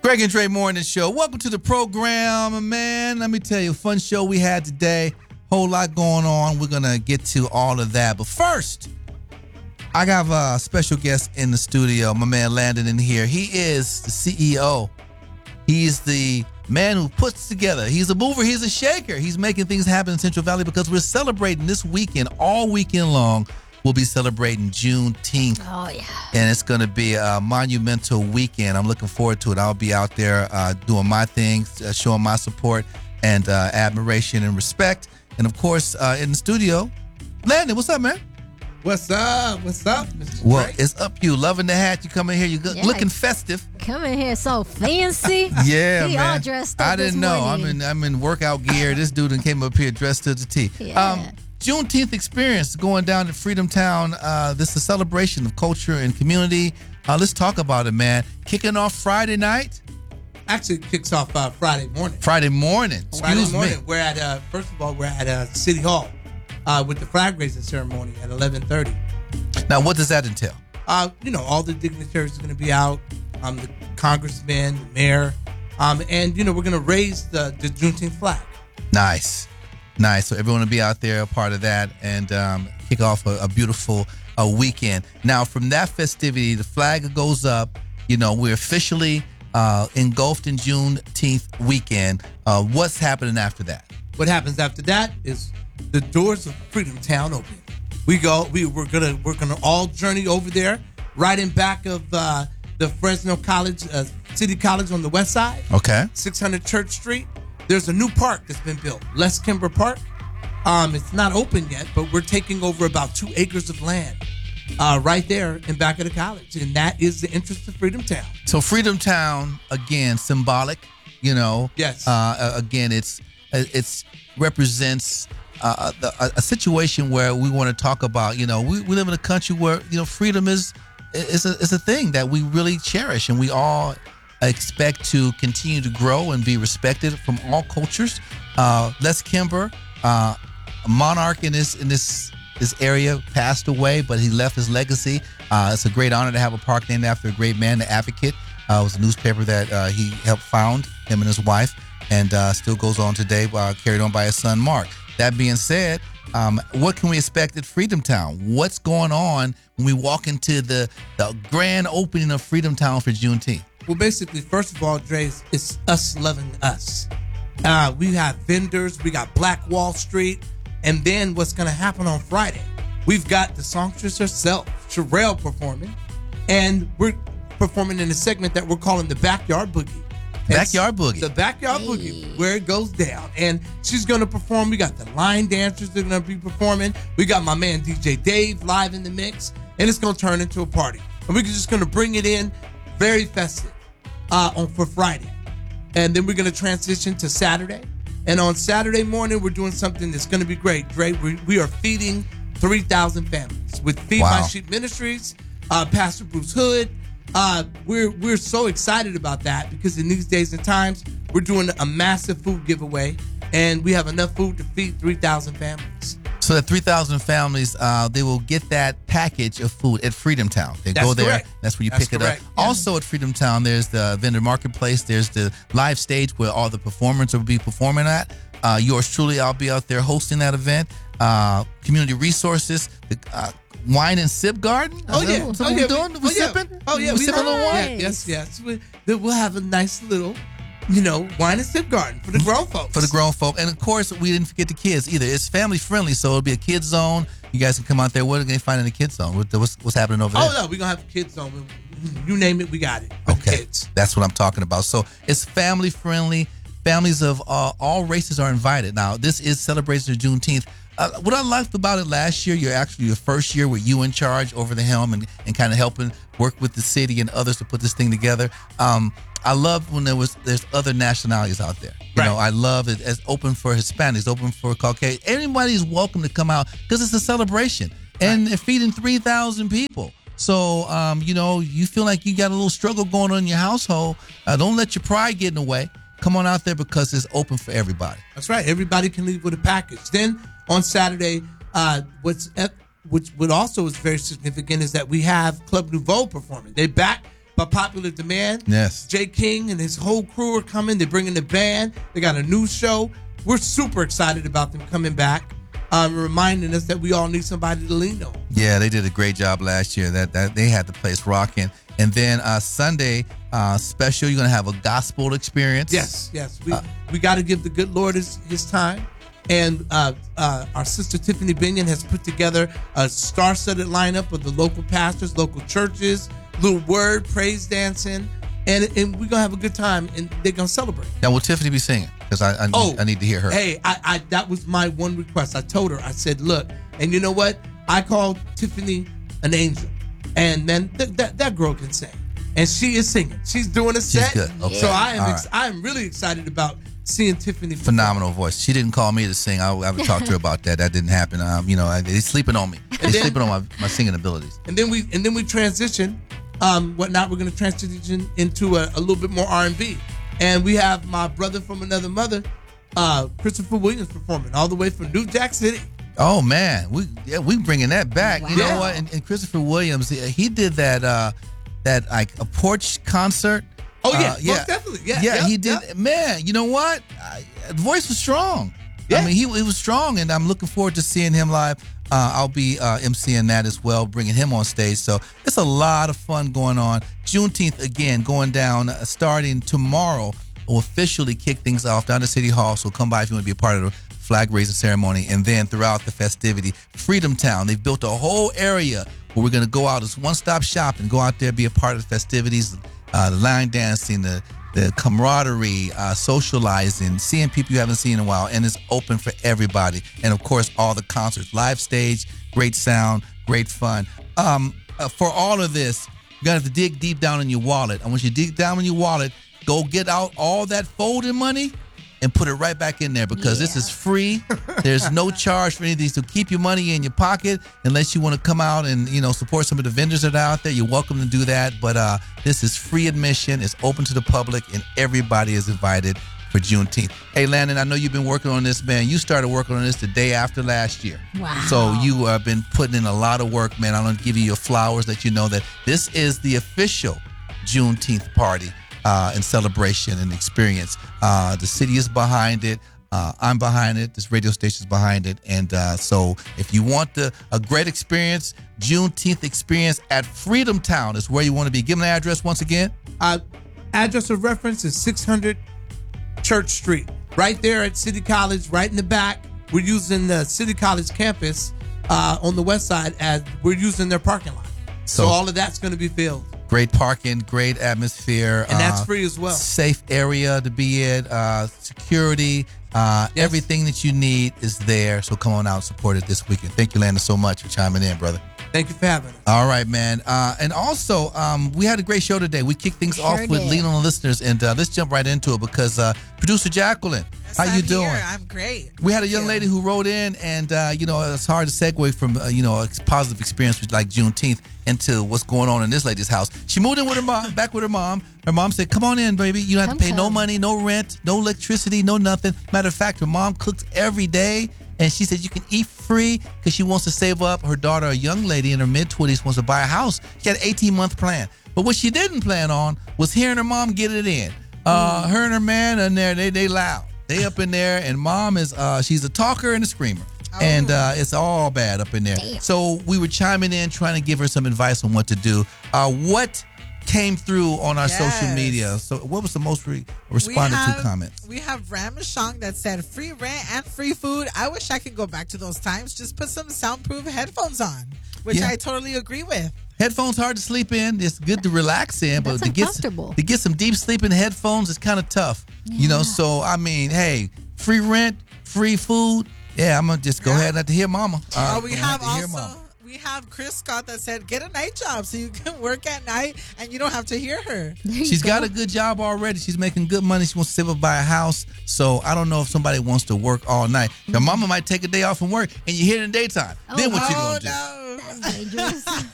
Greg and Dre Morning Show. Welcome to the program, man. Let me tell you, fun show we had today. Whole lot going on. We're going to get to all of that. But first, I got a special guest in the studio, my man Landon in here. He is the CEO. He's the man who puts together. He's a mover. He's a shaker. He's making things happen in Central Valley because we're celebrating this weekend, all weekend long. We'll be celebrating Juneteenth. Oh, yeah. And it's going to be a monumental weekend. I'm looking forward to it. I'll be out there doing my thing, showing my support and admiration and respect. And, of course, in the studio, Landon, what's up, man? What's up? What's up, Mr. Well, Drake? it's up to you. Loving the hat. You come in here. You're looking festive. Coming here so fancy. Yeah, he man. all dressed up I didn't know. morning. I'm in workout gear. This dude came up here dressed to the T. Yeah. Juneteenth experience going down to Freedom Town. This is a celebration of culture and community. Let's talk about it, man. Kicking off Friday night. Actually, it kicks off Friday morning. Friday morning. Excuse me. We're at first of all, we're at City Hall with the flag raising ceremony at 11:30. Now, what does that entail? All the dignitaries are going to be out. The congressman, the mayor, and we're going to raise the Juneteenth flag. Nice. So everyone will be out there, a part of that, and kick off a beautiful weekend. Now, from that festivity, the flag goes up. We're officially engulfed in Juneteenth weekend. What's happening after that? What happens after that is the doors of Freedom Town open. We're gonna all journey over there, right in back of the Fresno College, City College on the west side. Okay. 600 Church Street. There's a new park that's been built, Les Kimber Park. It's not open yet, but we're taking over about 2 acres of land right there in back of the college, and that is the interest of Freedom Town. So Freedom Town, again, symbolic. Yes. Again, it's represents a situation where we want to talk about. We live in a country where freedom is a thing that we really cherish, and we all expect to continue to grow and be respected from all cultures. Les Kimber, a monarch in this area, passed away, but he left his legacy. It's a great honor to have a park named after a great man, the Advocate. It was a newspaper that he helped found, him and his wife, and still goes on today, carried on by his son, Mark. That being said, what can we expect at Freedom Town? What's going on when we walk into the grand opening of Freedom Town for Juneteenth? Well, basically, first of all, Dre, it's us loving us. We have vendors. We got Black Wall Street. And then what's going to happen on Friday? We've got the songstress herself, Sherelle, performing. And we're performing in a segment that we're calling the Backyard Boogie. Backyard Boogie. The Backyard Boogie, where it goes down. And she's going to perform. We got the line dancers that are going to be performing. We got my man DJ Dave live in the mix. And it's going to turn into a party. And we're just going to bring it in very festive for Friday. And then we're going to transition to Saturday. And on Saturday morning, we're doing something that's going to be great. Dre, we are feeding 3,000 families with Feed My Sheep Ministries, Pastor Bruce Hood. We're so excited about that because in these days and times, we're doing a massive food giveaway, and we have enough food to feed 3,000 families. So that 3,000 families, they will get that package of food at Freedom Town. They go there. Correct. That's where you That's pick correct. it up. Yeah. Also at Freedom Town, there's the vendor marketplace. There's the live stage where all the performers will be performing at. Yours truly, I'll be out there hosting that event. Community resources, the wine and sip garden. Oh, yeah. We're doing? We're sipping? Oh, yeah. We're sipping a little wine? Yes. We'll have a nice little, wine and sip garden for the grown folks. For the grown folk. And, of course, we didn't forget the kids either. It's family friendly, so it'll be a kids zone. You guys can come out there. What are they find in the kids zone? What's happening over there? Oh, no, we're going to have a kids zone. You name it, we got it. Okay. Kids. That's what I'm talking about. So it's family friendly. Families of all races are invited. Now, this is celebration of Juneteenth. What I liked about it last year, your first year with you in charge over the helm and kind of helping work with the city and others to put this thing together. I love when there's other nationalities out there. You know, I love it as open for Hispanics, open for Caucasian. Everybody's welcome to come out because it's a celebration and they're feeding 3,000 people. So, you feel like you got a little struggle going on in your household. Don't let your pride get in the way. Come on out there because it's open for everybody. That's right. Everybody can leave with a package. Then on Saturday, what also is very significant is that we have Club Nouveau performing. They back by popular demand. Yes. Jay King and his whole crew are coming. They're bringing the band. They got a new show. We're super excited about them coming back, reminding us that we all need somebody to lean on. Yeah, they did a great job last year. That they had the place rocking. And then Sunday special, you're gonna have a gospel experience. Yes. We got to give the good Lord his time. And our sister Tiffany Binion has put together a star-studded lineup of the local pastors, local churches, little word, praise dancing, and we're going to have a good time, and they're going to celebrate. Now, will Tiffany be singing? Because I need to hear her. Hey, I that was my one request. I told her, I said, look, and you know what? I called Tiffany an angel, and then that girl can sing. And she is singing. She's doing a set. She's good. Okay. So I am Right. I am really excited about seeing Tiffany. Phenomenal voice. She didn't call me to sing. I would talk to her about that. That didn't happen. They're sleeping on me. They're sleeping on my singing abilities. And then we transition. Whatnot? We're going to transition into a little bit more R&B, and we have my brother from another mother, Christopher Williams, performing all the way from New Jack City. Oh man, we bringing that back. Wow. You know what? And Christopher Williams, he did that like a porch concert. Oh yeah, most definitely. Yeah, he did. Yep. Man, you know what? The voice was strong. Yeah. I mean, he was strong, and I'm looking forward to seeing him live. I'll be emceeing that as well, bringing him on stage. So it's a lot of fun going on. Juneteenth, again, going down, starting tomorrow. Will officially kick things off down at City Hall. So come by if you want to be a part of the flag raising ceremony. And then throughout the festivity, Freedom Town, they've built a whole area where we're going to go out as one-stop shop and go out there, be a part of the festivities, the line dancing, the camaraderie, socializing, seeing people you haven't seen in a while, and it's open for everybody. And of course, all the concerts, live stage, great sound, great fun. For all of this, you're gonna have to dig deep down in your wallet. And once you dig down in your wallet, go get out all that folding money and put it right back in there, because this is free. There's no charge for anything. So keep your money in your pocket unless you want to come out and, support some of the vendors that are out there. You're welcome to do that. But this is free admission. It's open to the public, and everybody is invited for Juneteenth. Hey, Landon, I know you've been working on this, man. You started working on this the day after last year. Wow. So you have been putting in a lot of work, man. I want to give you your flowers, let you know that this is the official Juneteenth party and celebration and experience. The city is behind it. I'm behind it. This radio station is behind it. And so if you want a great experience, Juneteenth experience at Freedom Town is where you want to be. Give them the address once again. Address of reference is 600 Church Street. Right there at City College, right in the back. We're using the City College campus on the west side as we're using their parking lot. So all of that's going to be filled. Great parking, great atmosphere. And that's free as well. Safe area to be in, security, everything that you need is there. So come on out and support it this weekend. Thank you, Landon, so much for chiming in, brother. Thank you for having us. All right, man. And also, we had a great show today. We kicked things off with did. Lean on the Listeners, and let's jump right into it because producer Jacqueline, Yes, how you I'm doing? here. I'm great. We had a young Thank lady you. who wrote in, and it's hard to segue from a positive experience with like Juneteenth into what's going on in this lady's house. She moved in with her mom, back with her mom. Her mom said, "Come on in, baby. You don't have to pay no money, no rent, no electricity, no nothing." Matter of fact, her mom cooks every day, and she said you can eat free because she wants to save up. Her daughter, a young lady in her mid-20s, wants to buy a house. She had an 18-month plan, but what she didn't plan on was hearing her mom get it in. Her and her man in there, they loud. They up in there, and mom is she's a talker and a screamer. And it's all bad up in there. Damn. So we were chiming in, trying to give her some advice on what to do. What came through on our social Yes. media? So what was the most responded to comments? We have Ramashong that said free rent and free food. I wish I could go back to those times. Just put some soundproof headphones on, which Yeah. I totally agree with. Headphones hard to sleep in. It's good to relax in, but That's to uncomfortable. get some deep sleep in headphones is kind of tough. So I mean, hey, free rent, free food. Yeah, I'm gonna just go ahead and let to hear mama. We Gonna have to hear also mama. we have Chris Scott that said get a night job so you can work at night and you don't have to hear her. She's got a good job already. She's making good money. She wants to save up, buy a house. So I don't know if somebody wants to work all night. Your mama might take a day off from work and you hear it in the daytime. Then what you gonna do? No. That's dangerous.